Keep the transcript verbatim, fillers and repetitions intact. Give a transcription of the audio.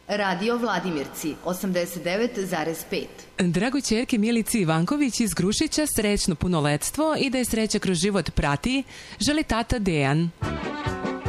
Radio Vladimirci, osamdeset devet zarez pet. Dragoj ćerki Milici Ivanković iz Grušića srećno punoletstvo i da je sreća kroz život prati, želi tata Dejan.